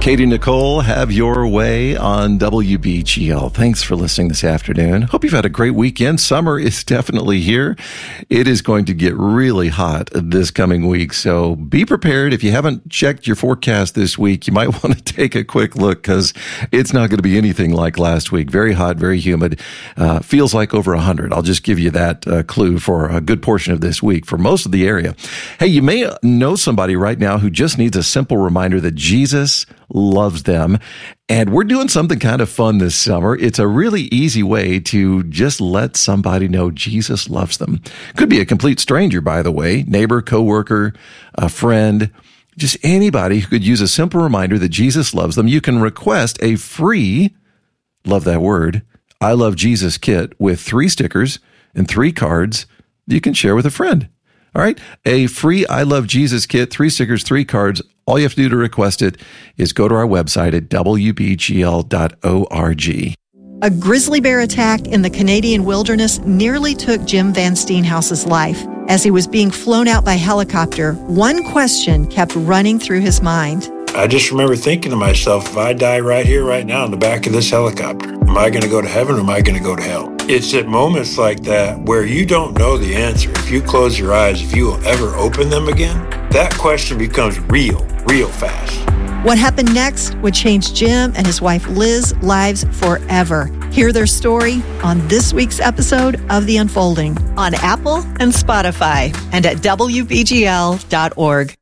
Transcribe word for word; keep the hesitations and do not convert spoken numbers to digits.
Katie Nicole, have your way on W B G L. Thanks for listening this afternoon. Hope you've had a great weekend. Summer is definitely here. It is going to get really hot this coming week, so be prepared. If you haven't checked your forecast this week, you might want to take a quick look because it's not going to be anything like last week. Very hot, very humid. Uh, feels like over one hundred. I'll just give you that uh, clue for a good portion of this week for most of the area. Hey, you may know somebody right now who just needs a simple reminder that Jesus loves them. And we're doing something kind of fun this summer. It's a really easy way to just let somebody know Jesus loves them. Could be a complete stranger, by the way, neighbor, coworker, a friend, just anybody who could use a simple reminder that Jesus loves them. You can request a free, love that word, I Love Jesus kit with three stickers and three cards that you can share with a friend. All right, a free I Love Jesus kit, three stickers, three cards. All you have to do to request it is go to our website at w b g l dot org. A grizzly bear attack in the Canadian wilderness nearly took Jim Van Steenhouse's life. As he was being flown out by helicopter, one question kept running through his mind. I just remember thinking to myself, if I die right here, right now, in the back of this helicopter, am I going to go to heaven or am I going to go to hell? It's at moments like that where you don't know the answer. If you close your eyes, if you will ever open them again, that question becomes real, real fast. What happened next would change Jim and his wife Liz' lives forever. Hear their story on this week's episode of The Unfolding on Apple and Spotify and at w b g l dot org.